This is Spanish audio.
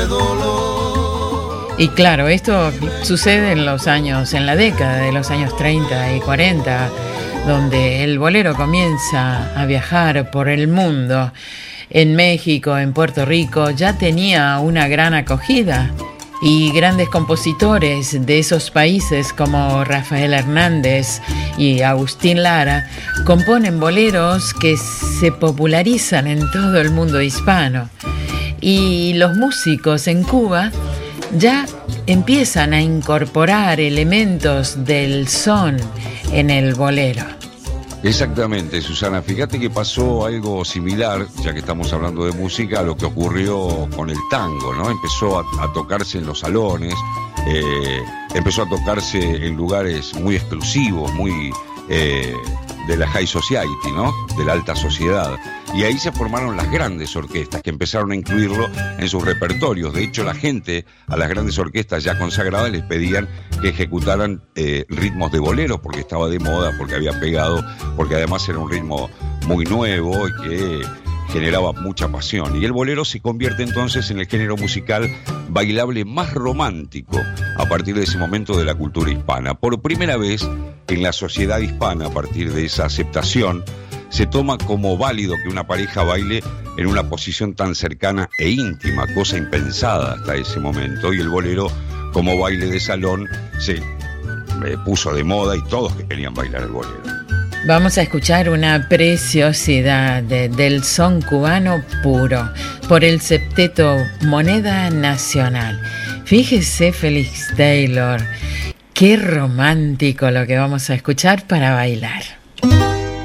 Y claro, esto sucede en la década de los años 30 y 40, donde el bolero comienza a viajar por el mundo. En México, en Puerto Rico, ya tenía una gran acogida y grandes compositores de esos países como Rafael Hernández y Agustín Lara componen boleros que se popularizan en todo el mundo hispano. Y los músicos en Cuba ya empiezan a incorporar elementos del son en el bolero. Exactamente, Susana. Fíjate que pasó algo similar, ya que estamos hablando de música, a lo que ocurrió con el tango, ¿no? Empezó a tocarse en los salones, empezó a tocarse en lugares muy exclusivos, muy de la high society, ¿no? De la alta sociedad. Y ahí se formaron las grandes orquestas que empezaron a incluirlo en sus repertorios. De hecho, la gente a las grandes orquestas ya consagradas les pedían que ejecutaran ritmos de bolero porque estaba de moda, porque había pegado, porque además era un ritmo muy nuevo y que generaba mucha pasión. Y el bolero se convierte entonces en el género musical bailable más romántico a partir de ese momento de la cultura hispana. Por primera vez en la sociedad hispana, a partir de esa aceptación, se toma como válido que una pareja baile en una posición tan cercana e íntima, cosa impensada hasta ese momento, y el bolero como baile de salón se puso de moda y todos querían bailar el bolero. Vamos a escuchar una preciosidad del son cubano puro por el septeto Moneda Nacional. Fíjese, Félix Taylor, qué romántico lo que vamos a escuchar para bailar.